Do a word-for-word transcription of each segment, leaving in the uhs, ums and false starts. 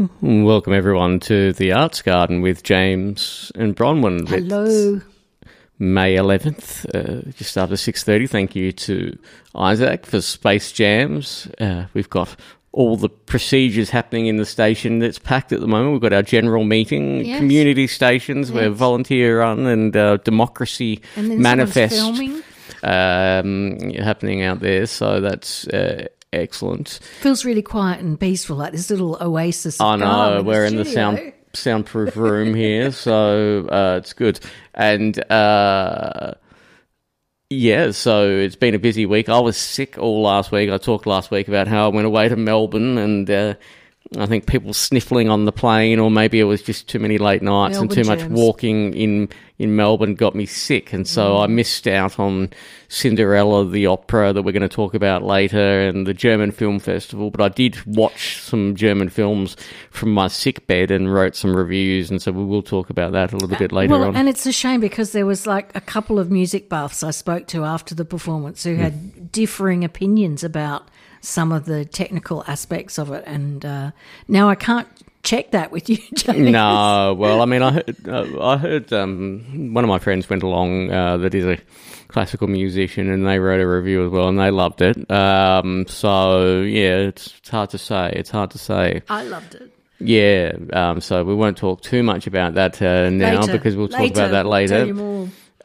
Welcome everyone to the Arts Garden with James and Bronwyn. Hello. It's May eleventh, uh, just after six thirty. Thank you to Isaac for Space Jams. Uh, we've got all the procedures happening in the station. It's packed at the moment. We've got our general meeting, yes. community stations, yes. where volunteer run and uh, democracy and then manifest filming. Um, happening out there. So that's uh, excellent. Feels really quiet and peaceful, like this little oasis of I know, in we're the in the studio. sound soundproof room here, so uh, it's good. And uh, yeah, so it's been a busy week. I was sick all last week. I talked last week about how I went away to Melbourne and uh, I think people sniffling on the plane, or maybe it was just too many late nights Melbourne and too germs. much walking in, in Melbourne got me sick. And so Mm. I missed out on Cinderella, the opera that we're going to talk about later, and the German Film Festival. But I did watch some German films from my sick bed and wrote some reviews. And so we will talk about that a little bit later well, on. and it's a shame because there was like a couple of music buffs I spoke to after the performance who had mm. differing opinions about some of the technical aspects of it, and uh, now I can't check that with you, James. No, well, I mean, I heard, uh, I heard um, one of my friends went along uh, that is a classical musician, and they wrote a review as well, and they loved it. Um, so yeah, it's, it's hard to say. It's hard to say. I loved it. Yeah, um, so we won't talk too much about that uh, now later. because we'll talk later. about that later. I'll tell you more.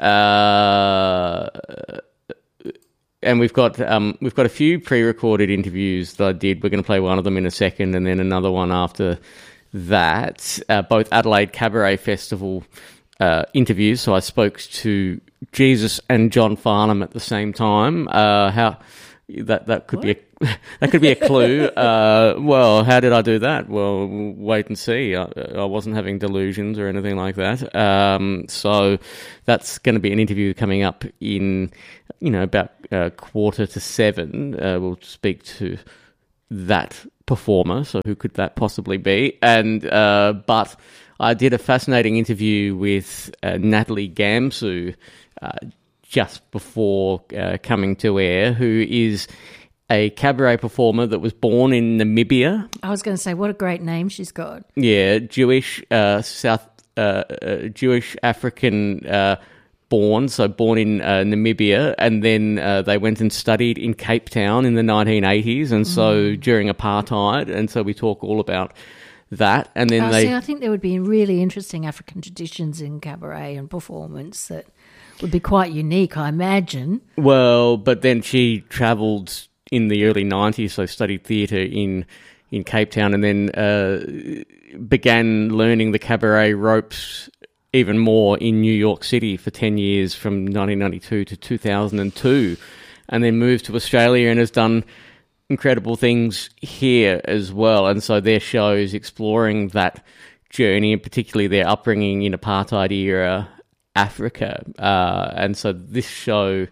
Uh, And we've got um, we've got a few pre-recorded interviews that I did. We're going to play one of them in a second, and then another one after that. Uh, both Adelaide Cabaret Festival uh, interviews. So I spoke to Jesus and John Farnham at the same time. Uh, how that that could what? be a that could be a clue. Uh, well, how did I do that? Well, we'll wait and see. I, I wasn't having delusions or anything like that. Um, so that's going to be an interview coming up in, you know, about uh, quarter to seven. Uh, we'll speak to that performer. So who could that possibly be? And uh, but I did a fascinating interview with uh, Natalie Gamsu uh, just before uh, coming to air, who is a cabaret performer that was born in Namibia. I was going to say, what a great name she's got. Yeah, Jewish, uh, South, uh, uh, Jewish African uh, born, so born in uh, Namibia, and then uh, they went and studied in Cape Town in the nineteen eighties, and so Mm. during apartheid, and so we talk all about that. And then Oh, they, see, I think there would be really interesting African traditions in cabaret and performance that would be quite unique, I imagine. well, but then she travelled in the early nineties, so studied theatre in in Cape Town, and then uh, began learning the cabaret ropes even more in New York City for ten years, from nineteen ninety-two to two thousand two, and then moved to Australia and has done incredible things here as well. And so their shows exploring that journey, and particularly their upbringing in apartheid era Africa. Uh, and so this show,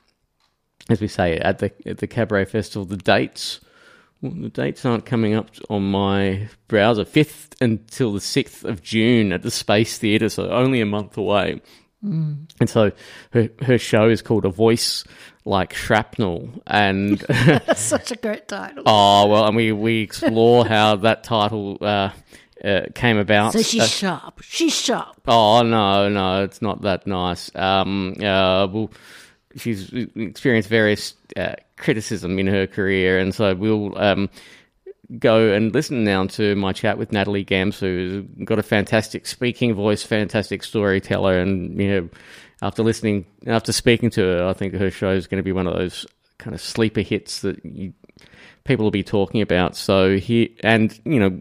as we say, at the at the Cabaret Festival, the dates, well, the dates aren't coming up on my browser. fifth until the sixth of June at the Space Theatre, so only a month away. Mm. And so her her show is called A Voice Like Shrapnel, and That's such a great title. oh well, and we we explore how that title uh, uh, came about. So she's Uh, sharp. She's sharp. Oh no, no, it's not that nice. Um, uh, well, she's experienced various uh, criticism in her career, and so we'll um, go and listen now to my chat with Natalie Gamsu, who's got a fantastic speaking voice, fantastic storyteller, and you know, after listening, after speaking to her, I think her show is going to be one of those kind of sleeper hits that you, people will be talking about. So he and you know,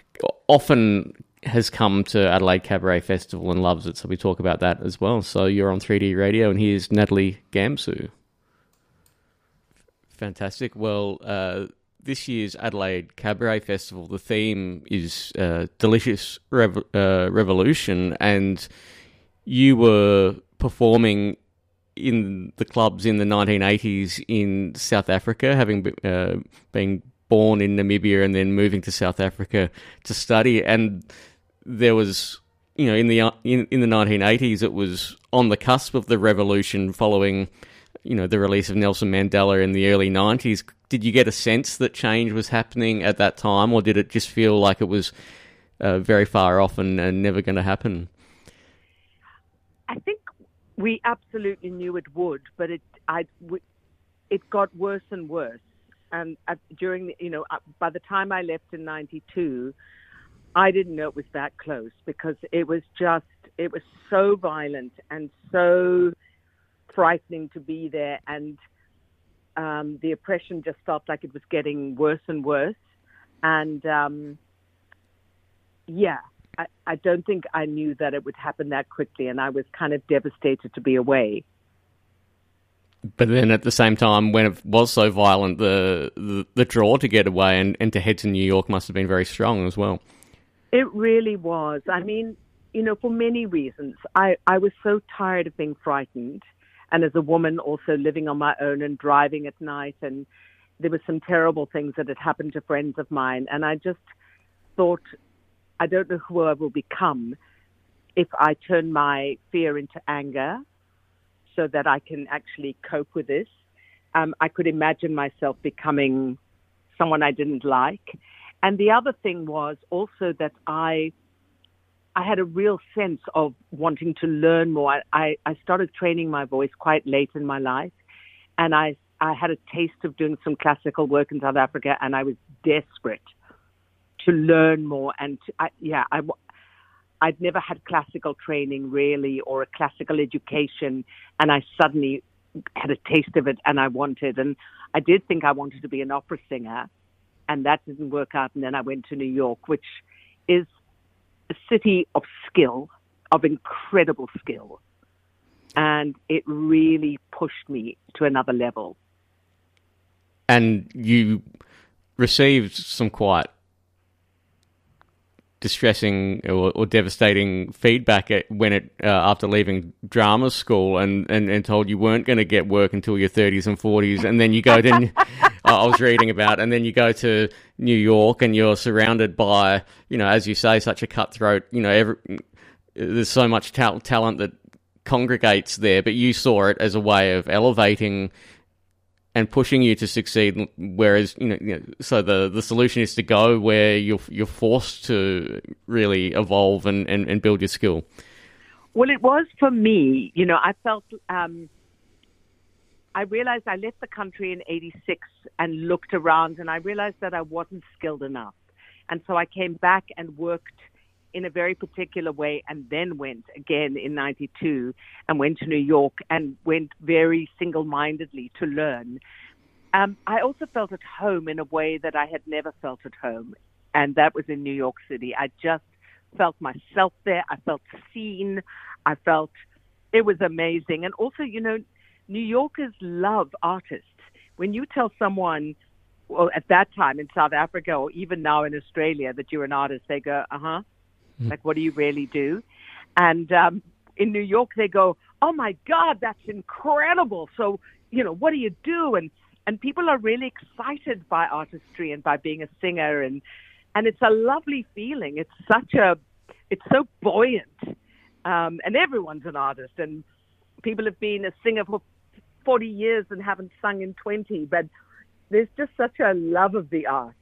often has come to Adelaide Cabaret Festival and loves it, so we talk about that as well. So you're on three D Radio, and here's Natalie Gamsu. Fantastic. Well, uh, this year's Adelaide Cabaret Festival, the theme is uh, Delicious Rev- uh, Revolution, and you were performing in the clubs in the nineteen eighties in South Africa, having uh, been born in Namibia and then moving to South Africa to study. And there was, you know, in the in, in the nineteen eighties, it was on the cusp of the revolution following, you know, the release of Nelson Mandela in the early nineties. did you get a sense that change was happening at that time, or did it just feel like it was uh, very far off and, and never going to happen? I think we absolutely knew it would, but it I we, it got worse and worse. And at, during the, you know, by the time I left in ninety-two, I didn't know it was that close, because it was just, it was so violent and so frightening to be there. And um, the oppression just felt like it was getting worse and worse. And um, yeah, I, I don't think I knew that it would happen that quickly. And I was kind of devastated to be away. But then at the same time, when it was so violent, the the, the draw to get away and, and to head to New York must have been very strong as well. It really was. I mean, you know, for many reasons. I, I was so tired of being frightened. And as a woman also living on my own and driving at night, and there were some terrible things that had happened to friends of mine. And I just thought, I don't know who I will become if I turn my fear into anger, so that I can actually cope with this. Um, I could imagine myself becoming someone I didn't like. And the other thing was also that I I had a real sense of wanting to learn more. I, I started training my voice quite late in my life, and I, I had a taste of doing some classical work in South Africa, and I was desperate to learn more. And to, I, yeah, I, I'd never had classical training really, or a classical education, and I suddenly had a taste of it, and I wanted, and I did think I wanted to be an opera singer, and that didn't work out. And then I went to New York, which is a city of skill, of incredible skill, and it really pushed me to another level. And you received some quite distressing or, or devastating feedback at, when it uh, after leaving drama school, and, and, and told you weren't going to get work until your thirties and forties, and then you go to I was reading about, and then you go to New York and you're surrounded by, you know, as you say, such a cutthroat, you know, every, there's so much ta- talent that congregates there, but you saw it as a way of elevating and pushing you to succeed, whereas, you know, you know, so the, the solution is to go where you're you're forced to really evolve and, and, and build your skill. Well, it was for me. You know, I felt, um, I realized I left the country in eighty-six and looked around, and I realized that I wasn't skilled enough. And so I came back and worked in a very particular way, and then went again in ninety-two and went to New York and went very single-mindedly to learn. Um, I also felt at home in a way that I had never felt at home, and that was in New York City. I just felt myself there. I felt seen. I felt it was amazing. And also, you know, New Yorkers love artists. When you tell someone, well, at that time in South Africa or even now in Australia, that you're an artist, they go, uh-huh. Like, what do you really do? And um, in New York, they go, oh, my God, that's incredible. So, you know, what do you do? And and people are really excited by artistry and by being a singer. And, and it's a lovely feeling. It's such a, it's so buoyant. Um, and everyone's an artist. And people have been a singer for forty years and haven't sung in twenty. But there's just such a love of the art.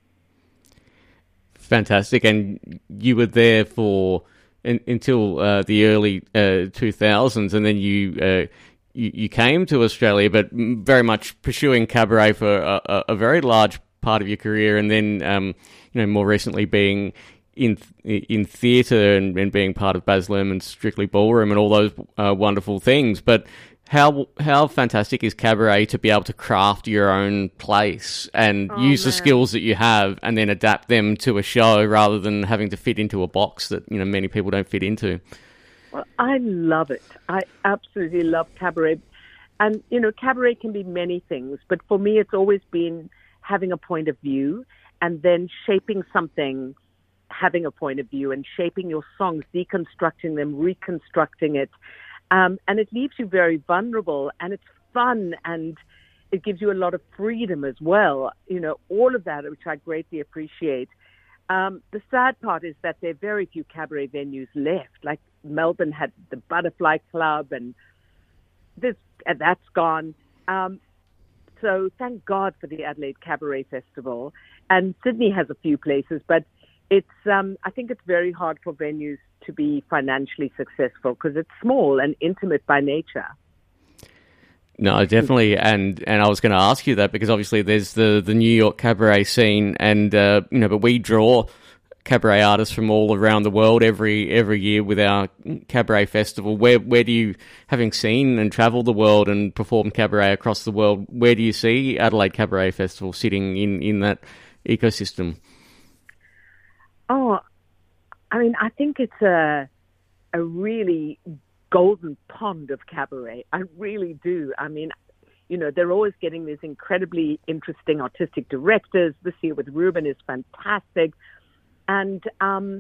Fantastic. And you were there for in, until uh, the early uh, two thousands, and then you, uh, you you came to Australia, but very much pursuing cabaret for a, a very large part of your career, and then um, you know, more recently being in in theatre and, and being part of Baz Luhrmann's Strictly Ballroom and all those uh, wonderful things. But How how fantastic is cabaret to be able to craft your own place and oh, use man. the skills that you have and then adapt them to a show rather than having to fit into a box that, you know, many people don't fit into? Well, I love it. I absolutely love cabaret. And, you know, cabaret can be many things, but for me it's always been having a point of view and then shaping something, having a point of view, and shaping your songs, deconstructing them, reconstructing it. Um, and it leaves you very vulnerable, and it's fun, and it gives you a lot of freedom as well. You know, all of that, which I greatly appreciate. Um, the sad part is that there are very few cabaret venues left. Like Melbourne had the Butterfly Club, and this and that's gone. Um, So thank God for the Adelaide Cabaret Festival. And Sydney has a few places, but it's um, I think it's very hard for venues to be financially successful because it's small and intimate by nature. No, definitely, and and I was going to ask you that because obviously there's the, the New York cabaret scene, and uh, you know, but we draw cabaret artists from all around the world every every year with our cabaret festival. Where where do you, having seen and travelled the world and performed cabaret across the world, where do you see Adelaide Cabaret Festival sitting in, in that ecosystem? Oh, I mean, I think it's a a really golden pond of cabaret. I really do. I mean, you know, they're always getting these incredibly interesting artistic directors. This year with Ruben is fantastic. And um,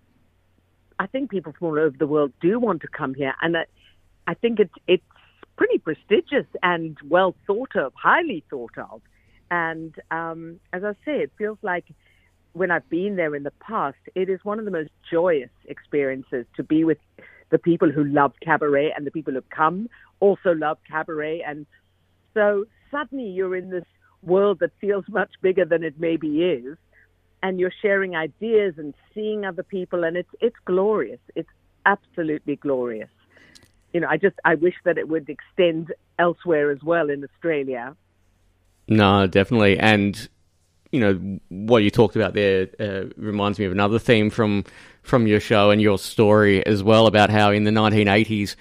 I think people from all over the world do want to come here. And I, I think it's, it's pretty prestigious and well thought of, highly thought of. And um, as I say, it feels like when I've been there in the past, it is one of the most joyous experiences to be with the people who love cabaret, and the people who come also love cabaret. And so suddenly you're in this world that feels much bigger than it maybe is, and you're sharing ideas and seeing other people, and it's it's glorious. It's absolutely glorious. You know, I just I wish that it would extend elsewhere as well in Australia. No, definitely. And you know, what you talked about there uh, reminds me of another theme from from your show and your story as well, about how in the nineteen eighties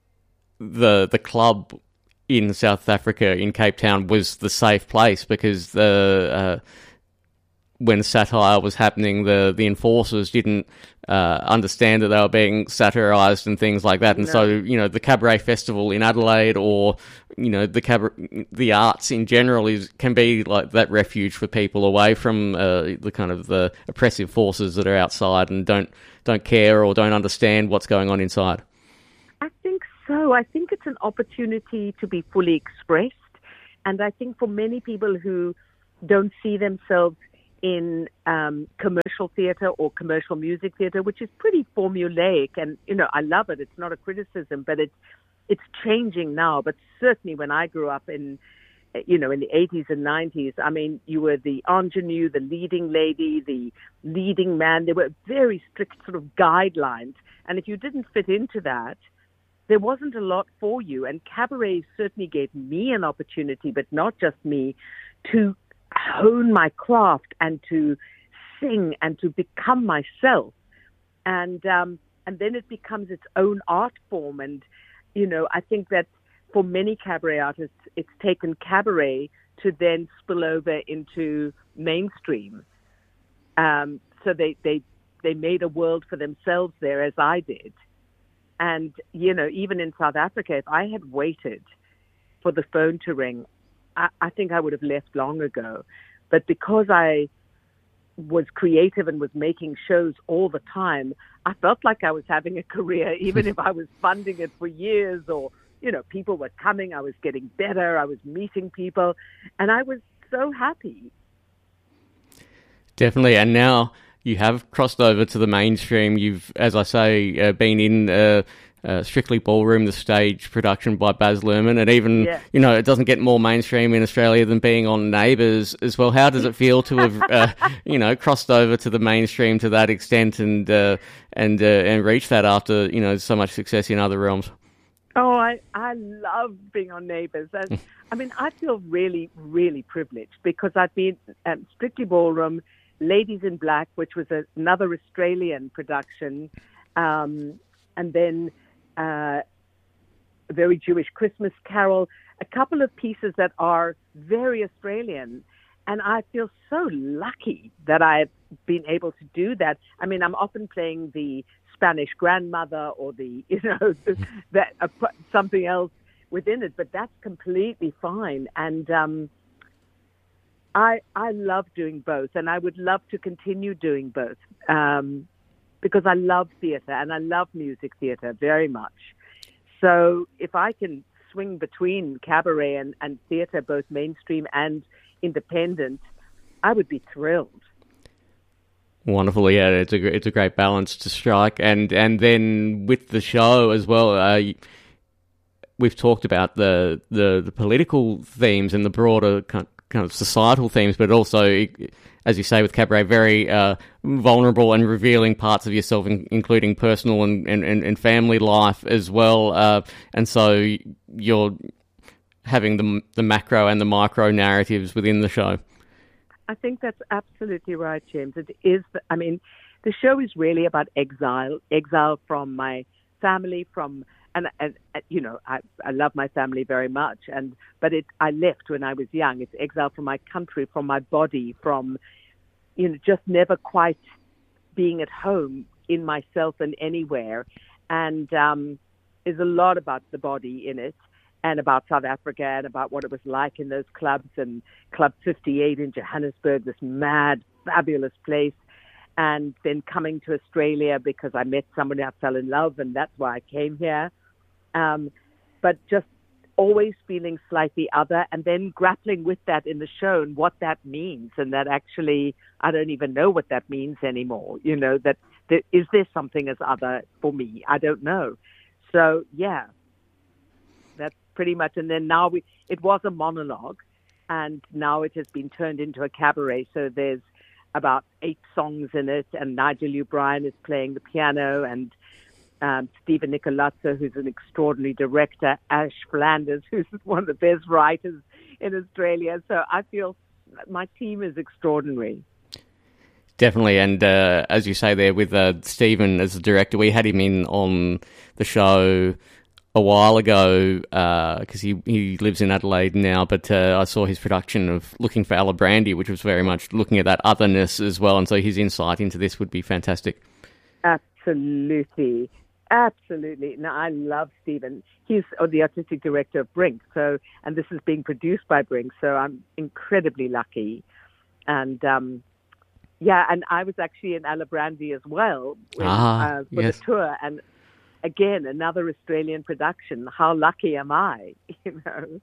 the the club in South Africa, in Cape Town, was the safe place because the uh, when satire was happening, the the enforcers didn't uh, understand that they were being satirized and things like that. And No. so, you know, the Cabaret Festival in Adelaide, or you know, the cabaret, the arts in general, is can be like that refuge for people away from uh, the kind of the oppressive forces that are outside and don't don't care or don't understand what's going on inside. I think so. I think it's an opportunity to be fully expressed. And I think for many people who don't see themselves in um, commercial theatre or commercial music theatre, which is pretty formulaic, and, you know, I love it. It's not a criticism, but it's, it's changing now. But certainly when I grew up in, you know, in the eighties and nineties, I mean, you were the ingenue, the leading lady, the leading man. There were very strict sort of guidelines. And if you didn't fit into that, there wasn't a lot for you. And cabaret certainly gave me an opportunity, but not just me, to hone my craft and to sing and to become myself. And um, and then it becomes its own art form. And, you know, I think that for many cabaret artists, it's taken cabaret to then spill over into mainstream. Um, so they, they, they made a world for themselves there, as I did. And, you know, even in South Africa, if I had waited for the phone to ring, I, I think I would have left long ago. But because I was creative and was making shows all the time, I felt like I was having a career, even if I was funding it for years, or, you know, people were coming, I was getting better, I was meeting people, and I was so happy. Definitely. And now you have crossed over to the mainstream. You've, as I say, uh, been in uh, uh, Strictly Ballroom, the stage production by Baz Luhrmann, and even, Yeah. you know, it doesn't get more mainstream in Australia than being on Neighbours as well. How does it feel to have, uh, you know, crossed over to the mainstream to that extent and uh, and uh, and reached that after, you know, so much success in other realms? Oh, I, I love being on Neighbours. And, I mean, I feel really, really privileged because I've been at Strictly Ballroom, Ladies in Black, which was a, another Australian production, um, and then uh, a very Jewish Christmas Carol, a couple of pieces that are very Australian. And I feel so lucky that I've been able to do that. I mean, I'm often playing the Spanish grandmother or the, you know, that uh, something else within it, but that's completely fine. And um, I I love doing both, and I would love to continue doing both um, because I love theatre and I love music theatre very much. So if I can swing between cabaret and, and theatre, both mainstream and independent, I would be thrilled. Wonderful, yeah. It's a it's a great balance to strike, and and then with the show as well. Uh, we've talked about the, the, the political themes and the broader kind kind of societal themes, but also, as you say, with Cabaret, very uh, vulnerable and revealing parts of yourself, in, including personal and, and, and family life as well. Uh, and so you're having the the macro and the micro narratives within the show. I think that's absolutely right, James. It is. I mean, the show is really about exile, exile from my family, from and, and you know, I, I love my family very much, and but it I left when I was young. It's exile from my country, from my body, from you know, just never quite being at home in myself and anywhere. And um, there's a lot about the body in it, and about South Africa, and about what it was like in those clubs, and Club fifty-eight in Johannesburg, this mad, fabulous place. And then coming to Australia because I met somebody I fell in love, and that's why I came here. Um, but just always feeling slightly other, and then grappling with that in the show and what that means, and that actually I don't even know what that means anymore. You know, that, that is there something as other for me? I don't know. So yeah, that's pretty much. And then now we, it was a monologue, and now it has been turned into a cabaret. So there's about eight songs in it, and Nigel O'Brien is playing the piano, and um, Stephen Nicolazzo, who's an extraordinary director, Ash Flanders, who's one of the best writers in Australia. So I feel my team is extraordinary. Definitely, and uh, as you say there, with uh, Stephen as the director, we had him in on the show a while ago because uh, he, he lives in Adelaide now, but uh, I saw his production of Looking for Alibrandi, which was very much looking at that otherness as well, and so his insight into this would be fantastic. Absolutely. Absolutely. No, I love Stephen. He's the artistic director of Brink, so and this is being produced by Brink, so I'm incredibly lucky. And um, yeah, and I was actually in Alibrandi as well when, ah, uh, for yes. the tour, and again, another Australian production. How lucky am I, you know?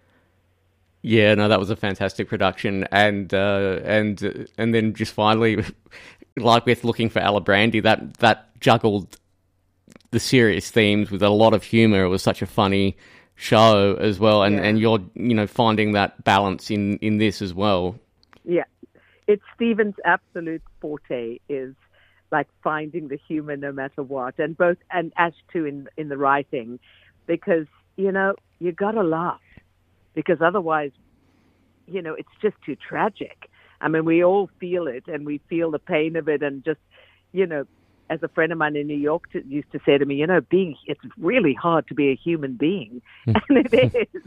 Yeah, no, that was a fantastic production, and uh, and uh, and then just finally, like with Looking for Alibrandi, that that juggled the serious themes with a lot of humour. It was such a funny show as well, and, yeah. and you're you know finding that balance in, in this as well. Yeah, it's Stephen's absolute forte is like finding the humor no matter what, and both and Ash too in in the writing, because you know you gotta laugh, because otherwise, you know, it's just too tragic. I mean, we all feel it, and we feel the pain of it, and just you know, as a friend of mine in New York t- used to say to me, you know, being it's really hard to be a human being, and it is,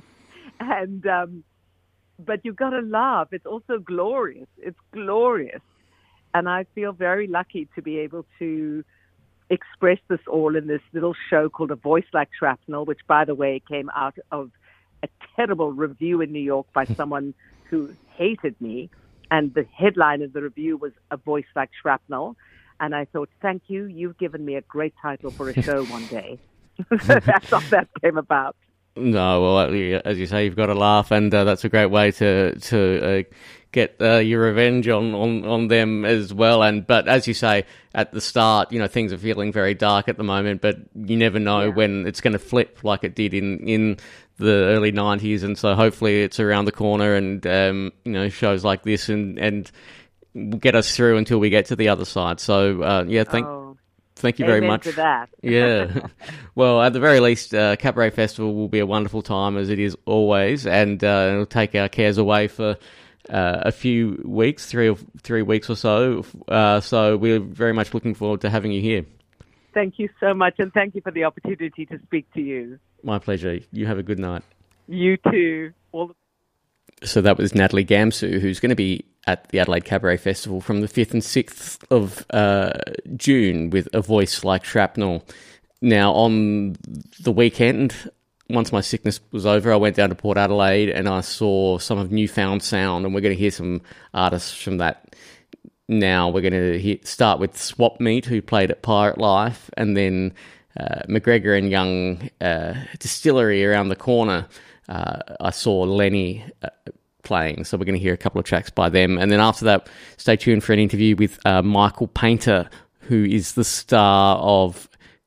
and um, but you gotta laugh. It's also glorious. It's glorious. And I feel very lucky to be able to express this all in this little show called A Voice Like Shrapnel, which, by the way, came out of a terrible review in New York by someone who hated me. And the headline of the review was A Voice Like Shrapnel. And I thought, thank you. You've given me a great title for a show one day. That's how that came about. No, well, as you say, you've got to laugh, and uh, that's a great way to to uh, get uh, your revenge on, on, on them as well. And but as you say at the start, you know things are feeling very dark at the moment, but you never know yeah. when it's going to flip like it did in, in the early nineties. And so hopefully it's around the corner, and um, you know shows like this and and will get us through until we get to the other side. So uh, yeah, thank. Oh. Thank you very Amen much. To that. Yeah. Well, at the very least, uh, Cabaret Festival will be a wonderful time, as it is always, and uh, it'll take our cares away for uh, a few weeks, three or three weeks or so. Uh, so we're very much looking forward to having you here. Thank you so much, and thank you for the opportunity to speak to you. My pleasure. You have a good night. You too. All the- So that was Natalie Gamsu, who's going to be at the Adelaide Cabaret Festival from the fifth and sixth of uh, June with A Voice Like Shrapnel. Now, on the weekend, once my sickness was over, I went down to Port Adelaide and I saw some of Newfound Sound, and we're going to hear some artists from that now. We're going to hear, start with Swap Meat, who played at Pirate Life, and then uh, McGregor and Young uh, Distillery around the corner. Uh, I saw Lenny uh, playing, so we're going to hear a couple of tracks by them. And then after that, stay tuned for an interview with uh, Michael Painter, who is the star of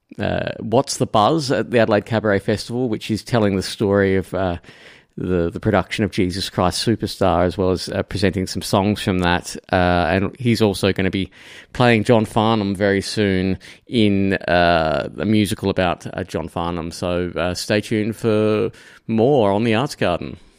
uh, What's the Buzz at the Adelaide Cabaret Festival, which is telling the story of uh, the the production of Jesus Christ Superstar, as well as uh, presenting some songs from that. Uh, and he's also going to be playing John Farnham very soon in uh, a musical about uh, John Farnham. So uh, stay tuned for more on the Arts Garden.